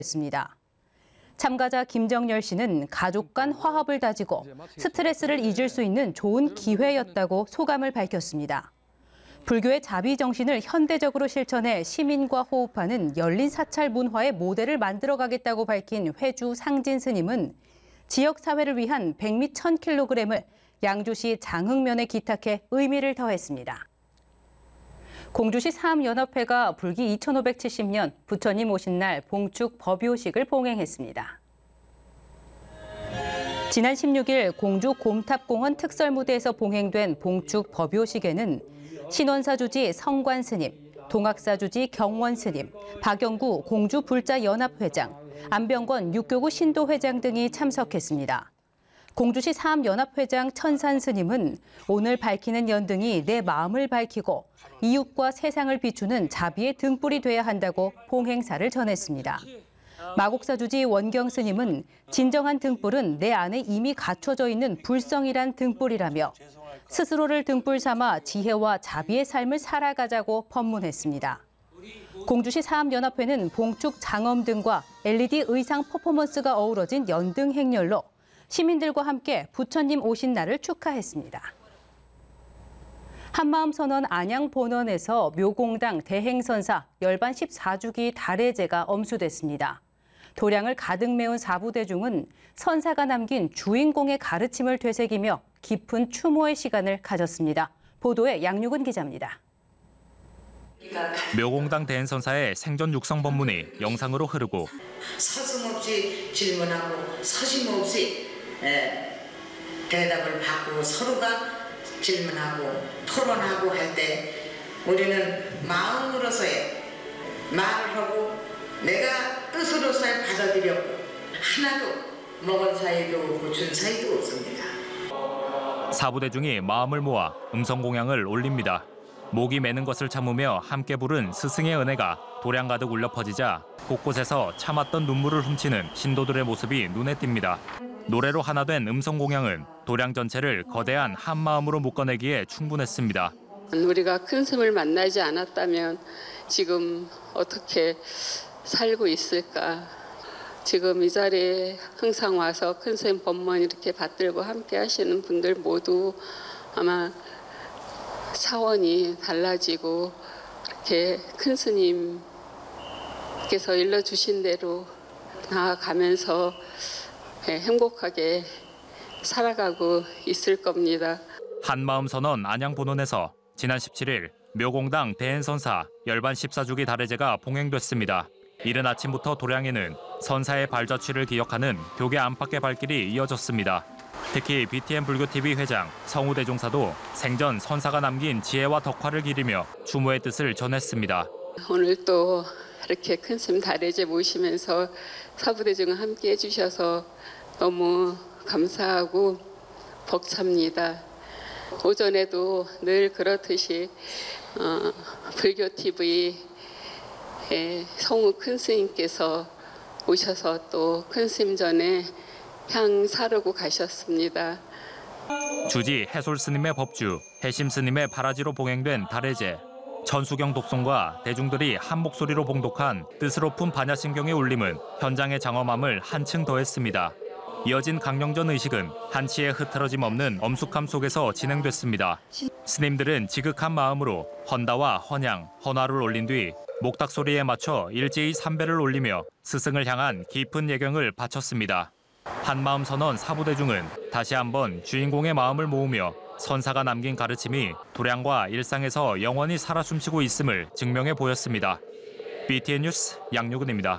했습니다. 참가자 김정열 씨는 가족 간 화합을 다지고 스트레스를 잊을 수 있는 좋은 기회였다고 소감을 밝혔습니다. 불교의 자비 정신을 현대적으로 실천해 시민과 호흡하는 열린 사찰 문화의 모델을 만들어가겠다고 밝힌 회주 상진 스님은 지역 사회를 위한 백미 1000kg을 양주시 장흥면에 기탁해 의미를 더했습니다. 공주시 사암연합회가 불기 2570년 부처님 오신 날 봉축 법요식을 봉행했습니다. 지난 16일 공주 곰탑공원 특설무대에서 봉행된 봉축 법요식에는 신원사주지 성관스님, 동학사주지 경원스님, 박영구 공주불자연합회장, 안병권 육교구 신도회장 등이 참석했습니다. 공주시 사암연합회장 천산스님은 오늘 밝히는 연등이 내 마음을 밝히고 이웃과 세상을 비추는 자비의 등불이 돼야 한다고 봉행사를 전했습니다. 마곡사주지 원경스님은 진정한 등불은 내 안에 이미 갖춰져 있는 불성이란 등불이라며 스스로를 등불 삼아 지혜와 자비의 삶을 살아가자고 법문했습니다. 공주시 사암연합회는 봉축 장엄 등과 LED 의상 퍼포먼스가 어우러진 연등 행렬로 시민들과 함께 부처님 오신 날을 축하했습니다. 한마음선언 안양본원에서 묘공당 대행선사 열반 14주기 달해제가 엄수됐습니다. 도량을 가득 메운 사부대중은 선사가 남긴 주인공의 가르침을 되새기며 깊은 추모의 시간을 가졌습니다. 보도에 양육은 기자입니다. 묘공당 대행선사의 생전 육성 법문이 영상으로 흐르고 서슴없이 질문하고 서심없이 대답을 받고 서로가 질문하고 토론하고 할 때 우리는 마음으로서의 말을 하고 내가 뜻으로서의 받아들였고 하나도 먹은 사이도 없고 준 사이도 없습니다. 사부대중이 마음을 모아 음성공양을 올립니다. 목이 메는 것을 참으며 함께 부른 스승의 은혜가 도량 가득 울려 퍼지자 곳곳에서 참았던 눈물을 훔치는 신도들의 모습이 눈에 띕니다. 노래로 하나 된 음성공양은 도량 전체를 거대한 한마음으로 묶어내기에 충분했습니다. 우리가 큰 스님을 만나지 않았다면 지금 어떻게 살고 있을까. 지금 이 자리에 항상 와서 큰 스님 법문 이렇게 받들고 함께 하시는 분들 모두 아마 차원이 달라지고 이렇게 큰 스님께서 일러주신 대로 나아가면서 행복하게 살아가고 있을 겁니다. 한마음 선언 안양본원에서 지난 17일 묘공당 대행선사 열반 14주기 달해제가 봉행됐습니다. 이른 아침부터 도량에는 선사의 발자취를 기억하는 교계 안팎의 발길이 이어졌습니다. 특히 BTN 불교TV 회장 성우대종사도 생전 선사가 남긴 지혜와 덕화를 기리며 추모의 뜻을 전했습니다. 오늘 또 이렇게 큰 스님 달해제 모시면서 사부대중과 함께 해주셔서 너무 감사하고 벅찹니다. 오전에도 늘 그렇듯이 불교TV 성우 큰 스님께서 오셔서 또 큰 스님 전에 향 사르고 가셨습니다. 주지 해솔 스님의 법주, 해심 스님의 바라지로 봉행된 달해제. 천수경 독송과 대중들이 한 목소리로 봉독한 뜻으로 푼 반야심경의 울림은 현장의 장엄함을 한층 더했습니다. 이어진 강령전 의식은 한치의 흐트러짐 없는 엄숙함 속에서 진행됐습니다. 스님들은 지극한 마음으로 헌다와 헌양, 헌화를 올린 뒤 목탁 소리에 맞춰 일제히 삼배를 올리며 스승을 향한 깊은 예경을 바쳤습니다. 한마음 선언 사부대중은 다시 한번 주인공의 마음을 모으며 선사가 남긴 가르침이 도량과 일상에서 영원히 살아 숨쉬고 있음을 증명해 보였습니다. BTN 뉴스 양유근입니다.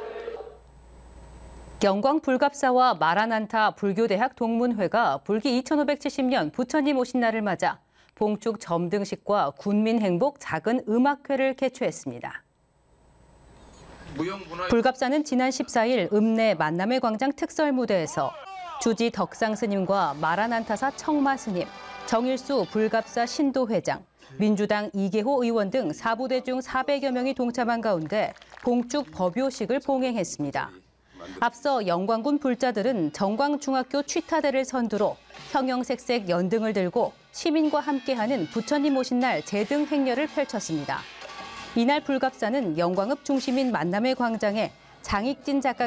영광 불갑사와 마라난타 불교대학 동문회가 불기 2570년 부처님 오신 날을 맞아 봉축 점등식과 군민행복 작은 음악회를 개최했습니다. 불갑사는 지난 14일 읍내 만남의 광장 특설무대에서 주지 덕상 스님과 마라난타사 청마 스님, 정일수 불갑사 신도회장, 민주당 이계호 의원 등 사부대중 400여 명이 동참한 가운데 봉축 법요식을 봉행했습니다. 앞서 영광군 불자들은 정광중학교 취타대를 선두로 형형색색 연등을 들고 시민과 함께하는 부처님 오신 날 제등 행렬을 펼쳤습니다. 이날 불갑사는 영광읍 중심인 만남의 광장에 장익진 작가